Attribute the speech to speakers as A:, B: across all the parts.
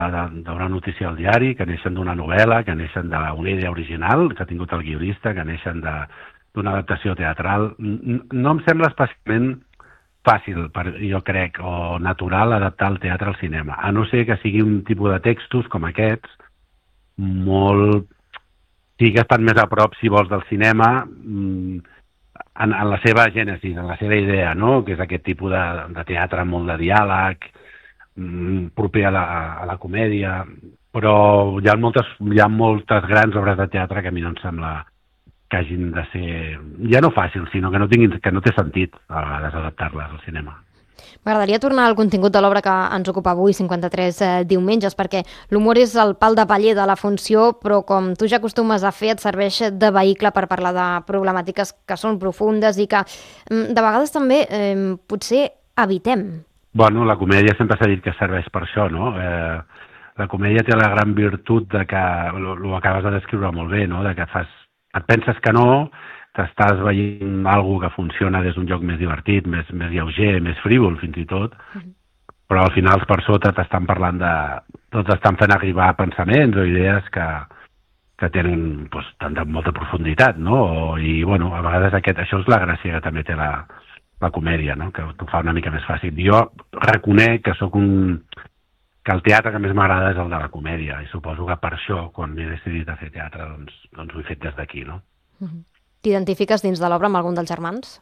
A: d'una notícia al diari, que neixen d'una novel·la, que neixen d'una idea original que ha tingut el guionista, que neixen d'una adaptació teatral. No em sembla especialment fàcil, jo crec, o natural adaptar el teatre al cinema, a no ser que sigui un tipus de textos com aquests, molt... sí que estan més a prop, si vols, del cinema, en la seva gènesi, en la seva idea, no? Que és aquest tipus de teatre molt de diàleg, proper a la comèdia, però hi ha moltes grans obres de teatre que a mi no em sembla que hagin de ser, ja no fàcils, sinó que no té sentit a vegades adaptar-les al cinema.
B: M'agradaria tornar al contingut de l'obra que ens ocupa avui, 53 diumenges, perquè l'humor és el pal de paller de la funció, però com tu ja acostumes a fer, et serveix de vehicle per parlar de problemàtiques que són profundes i que de vegades també potser evitem.
A: Bueno, la comèdia sempre s'ha dit que serveix per això, no? La comèdia té la gran virtut de que, ho acabes de descriure molt bé, no? De que et penses que no, t'estàs veient alguna que funciona des d'un lloc més divertit, més lleuger, més frívol fins i tot, però al final per sota t'estan parlant tots estan fent arribar pensaments o idees que tenen molta profunditat, no? I, bueno, a vegades això és la gràcia que també té la comèdia, no? Que t'ho fa una mica més fàcil. Jo reconec que que el teatre que més m'agrada és el de la comèdia, i suposo que per això, quan m'he decidit a fer teatre, doncs ho he fet des d'aquí, no?
B: T'identifiques dins de l'obra amb algun dels germans?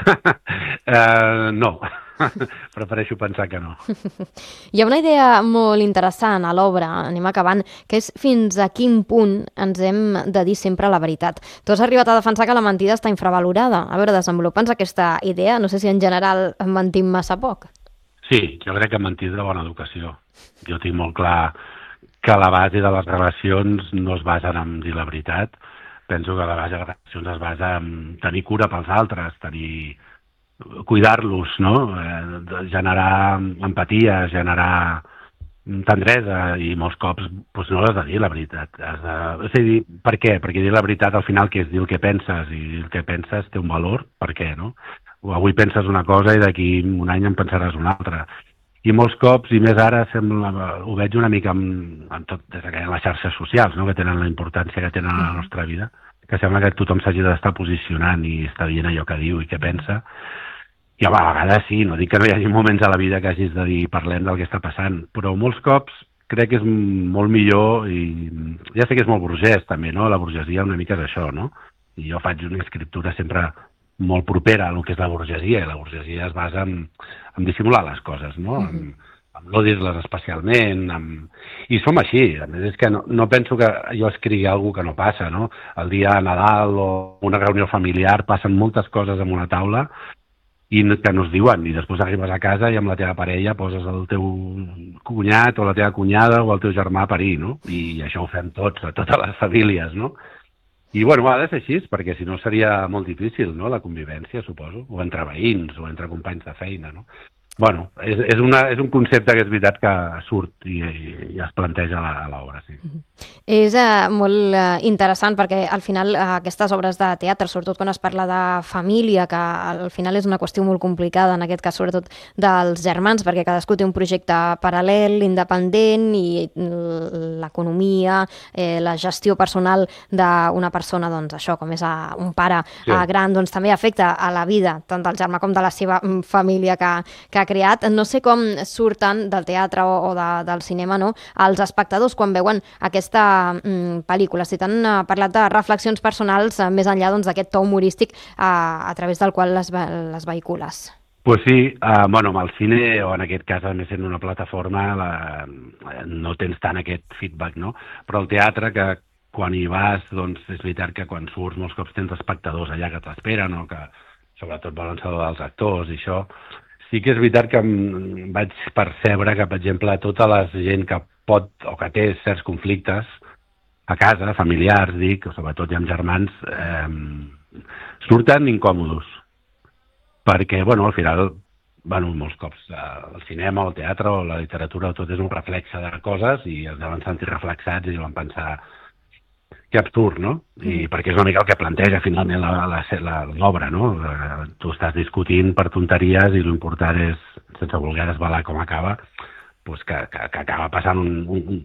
A: No, prefereixo pensar que no.
B: Hi ha una idea molt interessant a l'obra, anem acabant, que és fins a quin punt ens hem de dir sempre la veritat. Tu has arribat a defensar que la mentida està infravalorada. A veure, desenvolupa'ns aquesta idea. No sé si en general mentim massa poc.
A: Sí, jo crec que mentir és de bona educació. Jo tinc molt clar que la base de les relacions no es basa en dir la veritat. Penso que la base de les relacions es basa en tenir cura pels altres, cuidar-los, no? Generar empatia, generar tendresa, i molts cops no has de dir la veritat. És a dir, per què? Perquè dir la veritat al final què és? Dir el que penses, i el que penses té un valor, per què, no? Avui penses una cosa i d'aquí un any en pensaràs una altra. I molts cops, i més ara, ho veig una mica en tot, des de les xarxes socials, no? Que tenen la importància que tenen a la nostra vida, que sembla que tothom s'hagi d'estar posicionant i està dient allò que diu i què pensa. I a vegades sí, no dic que no hi hagi moments a la vida que hagis de dir parlem del que està passant, però molts cops crec que és molt millor, i ja sé que és molt burgès també, no? La burgesia una mica és això, no? I jo faig una escriptura sempre molt propera al que és la burgesia, i la burgesia es basa en dissimular les coses, no? En no dir-les especialment, i som així. A més, és que no penso que jo escrigui alguna que no passa, no? El dia de Nadal o una reunió familiar passen moltes coses en una taula i que no es diuen, i després arribes a casa i amb la teva parella poses el teu cunyat o la teva cunyada o el teu germà a parir, no? I això ho fem tots, a totes les famílies, no? I, bueno, ha de ser així, perquè si no seria molt difícil, no?, la convivència, suposo, o entre veïns, o entre companys de feina, no? Bueno, és un concepte que és veritat que surt i es planteja a l'obra, sí.
B: És molt interessant perquè al final aquestes obres de teatre, sobretot quan es parla de família, que al final és una qüestió molt complicada, en aquest cas sobretot dels germans, perquè cadascú té un projecte paral·lel, independent, i l'economia, la gestió personal d'una persona, doncs això, com és un pare gran, doncs també afecta a la vida tant del germà com de la seva família que ha creat. No sé com surten del teatre o del cinema, no?, els espectadors quan veuen aquesta pel·lícula. Si t'han parlat de reflexions personals més enllà d'aquest to humorístic a través del qual les vehicules.
A: Pues sí, bueno, amb el cine, o en aquest cas, a més sent una plataforma, no tens tant aquest feedback, no? Però el teatre, que quan hi vas, doncs és veritat que quan surts molts cops tens espectadors allà que t'esperen, o que sobretot volen saber dels actors i això. Sí que és veritat que vaig percebre que, per exemple, tota la gent que pot o que té certs conflictes a casa, familiars, dic, o sobretot ja amb germans, surten incòmodos. Perquè, bueno, al final, molts cops el cinema, el teatre o la literatura, tot és un reflexe de coses i es deuen sentir reflexats i deuen pensar que absurd, no? I perquè és una mica el que planteja finalment l'obra, no? Tu estàs discutint per tonteries i l'important és, sense voler desvelar com acaba, que acaba passant